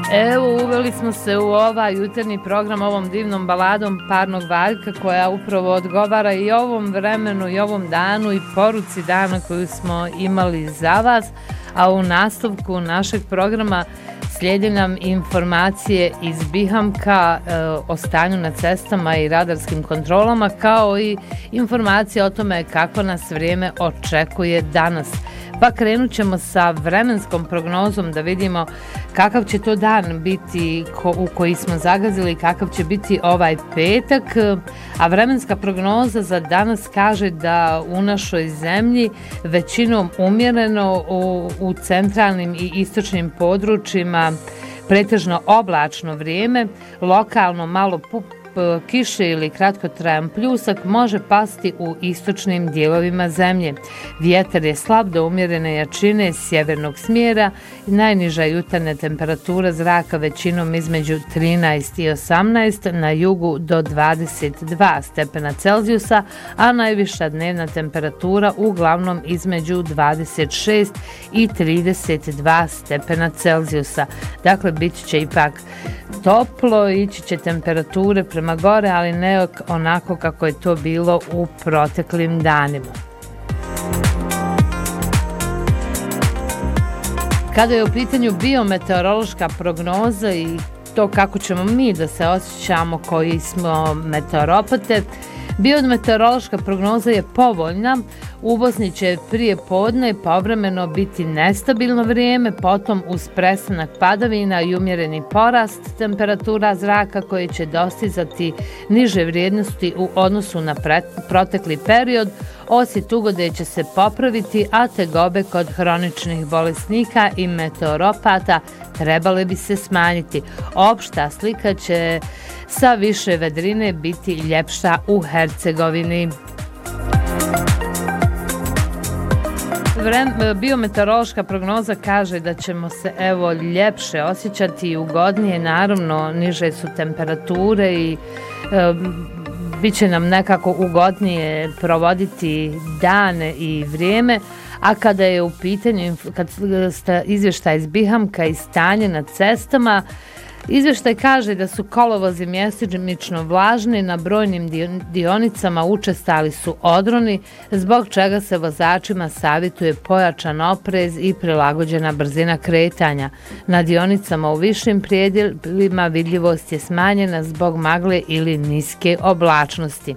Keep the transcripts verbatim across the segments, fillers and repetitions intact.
Evo, uveli smo se u ovaj jutarnji program ovom divnom baladom Parnog Valjka koja upravo odgovara i ovom vremenu i ovom danu i poruci dana koju smo imali za vas, a u nastavku našeg programa slijedi nam informacije iz Bihamka e, o stanju na cestama i radarskim kontrolama, kao i informacije o tome kako nas vrijeme očekuje danas. Pa krenut ćemo sa vremenskom prognozom da vidimo kakav će to dan biti ko, u koji smo zagazili, kakav će biti ovaj petak. A vremenska prognoza za danas kaže da u našoj zemlji većinom umjereno u, u centralnim i istočnim područjima pretežno oblačno vrijeme, lokalno malo pup kiše ili kratkotrajan pljusak može pasti u istočnim dijelovima zemlje. Vjetar je slab do umjerene jačine sjevernog smjera i najniža jutarnja temperatura zraka većinom između trinaest i osamnaest, na jugu do dvadeset dva stepena Celzijusa, a najviša dnevna temperatura uglavnom između dvadeset šest i trideset dva stepena Celzijusa. Dakle, bit će ipak toplo, ići će temperature prema gore, ali ne onako kako je to bilo u proteklim danima. Kada je u pitanju biometeorološka prognoza i to kako ćemo mi da se osjećamo koji smo meteoropate, biometeorološka prognoza je povoljna. U Bosni će prije podne povremeno biti nestabilno vrijeme, potom uz prestanak padavina i umjereni porast temperatura zraka koje će dostizati niže vrijednosti u odnosu na protekli period. Osit ugode će se popraviti, a tegobe kod hroničnih bolesnika i meteoropata trebale bi se smanjiti. Opšta slika će sa više vedrine biti ljepša u Hercegovini. Biometeorološka prognoza kaže da ćemo se evo ljepše osjećati i ugodnije, naravno niže su temperature i e, bit će nam nekako ugodnije provoditi dane i vrijeme, a kada je u pitanju kad izvještaj iz Bihamka i stanje na cestama, izvještaj kaže da su kolovozi mjesečnično vlažni, na brojnim dionicama učestali su odroni, zbog čega se vozačima savjetuje pojačan oprez i prilagođena brzina kretanja. Na dionicama u višim prijedjelima vidljivost je smanjena zbog magle ili niske oblačnosti.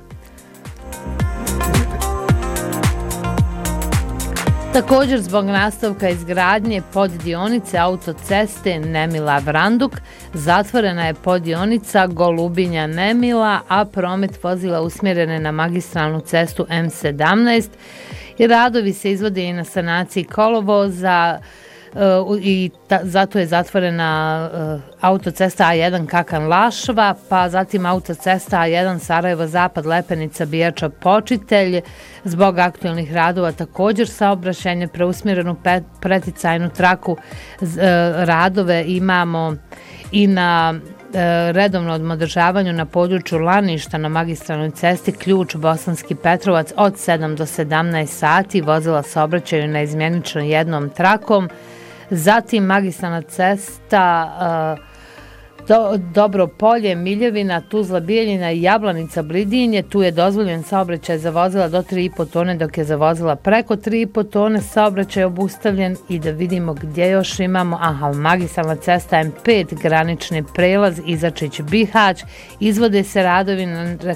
Također zbog nastavka izgradnje poddionice autoceste Nemila-Vranduk zatvorena je poddionica Golubinja-Nemila, a promet vozila usmjerene na magistralnu cestu M sedamnaest i radovi se izvode i na sanaciji kolovoza uh, i ta, zato je zatvorena uh, autocesta A jedan Kakan-Lašva, pa zatim autocesta A jedan Sarajevo-Zapad Lepenica-Bijača-Počitelj. Zbog aktualnih radova također saobraćajne preusmjerenu preticajnu traku radove imamo i na redovno održavanju na području Laništa na magistralnoj cesti Ključ Bosanski Petrovac od sedam do sedamnaest sati. Vozila saobraćaju na izmjenično jednom trakom. Zatim magistralna cesta uh, Do, Dobro polje, Miljevina, Tuzla, Bijeljina i Jablanica, Blidinje. Tu je dozvoljen saobraćaj za vozila do tri i po tone, dok je za vozila preko tri i po tone saobraćaj obustavljen. I da vidimo gdje još imamo. Aha, magistralna cesta M pet, granični prelaz Izačić-Bihać. Izvode se radovi na